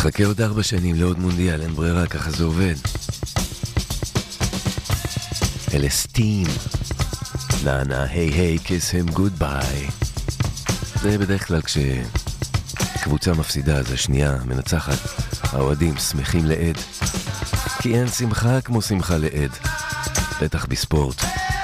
נחכה עוד 4 שנים לעוד מונדיאל, אין ברירה, ככה זה עובד. אלה סטים. נענה, היי, kiss him goodbye. זה בדרך כלל כשקבוצה מפסידה, אז השנייה מנצחת. האוהדים שמחים לעד. כי אין שמחה כמו שמחה לעד. בטח בספורט.